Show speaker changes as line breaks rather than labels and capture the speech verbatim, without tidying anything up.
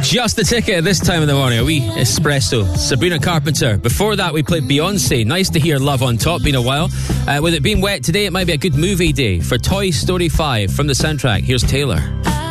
Just the ticket at this time of the morning. A wee espresso. Sabrina Carpenter. Before that, we played Beyonce. Nice to hear Love on Top. Been a while. Uh, with it being wet today, it might be a good movie day for Toy Story five from the soundtrack. Here's Taylor.